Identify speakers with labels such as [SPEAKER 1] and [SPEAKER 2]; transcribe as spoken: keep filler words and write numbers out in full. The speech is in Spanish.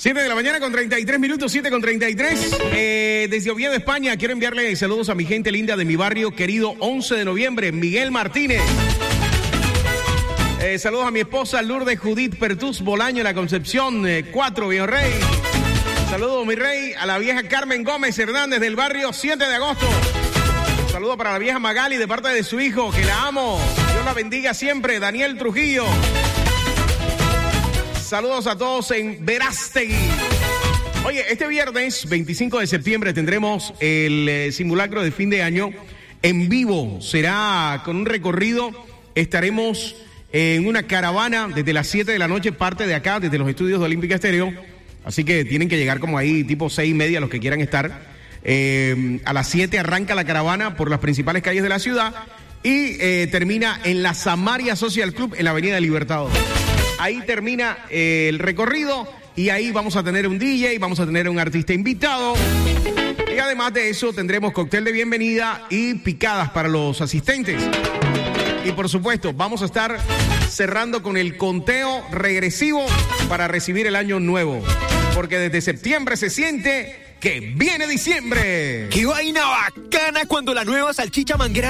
[SPEAKER 1] siete de la mañana con treinta y tres minutos, siete con treinta y tres. Eh, desde Oviedo, España, quiero enviarle saludos a mi gente linda de mi barrio querido, once de noviembre, Miguel Martínez. Eh, saludos a mi esposa Lourdes Judith Pertús Bolaño, La Concepción, eh, cuatro, Viejo Rey. Saludos, mi rey, a la vieja Carmen Gómez Hernández del barrio siete de agosto. Saludos para la vieja Magali de parte de su hijo, que la amo. Dios la bendiga siempre, Daniel Trujillo. Saludos a todos en Verástegui. Oye, este viernes veinticinco de septiembre tendremos el eh, simulacro de fin de año en vivo. Será con un recorrido. Estaremos en una caravana desde las siete de la noche, parte de acá, desde los estudios de Olímpica Estéreo. Así que tienen que llegar como ahí, tipo seis y media, los que quieran estar. Eh, a las siete arranca la caravana por las principales calles de la ciudad y eh, termina en la Samaria Social Club en la Avenida Libertador. Ahí termina eh, el recorrido y ahí vamos a tener un D J, vamos a tener un artista invitado. Y además de eso tendremos cóctel de bienvenida y picadas para los asistentes. Y por supuesto, vamos a estar cerrando con el conteo regresivo para recibir el año nuevo. Porque desde septiembre se siente que viene diciembre.
[SPEAKER 2] ¡Qué vaina bacana cuando la nueva salchicha manguera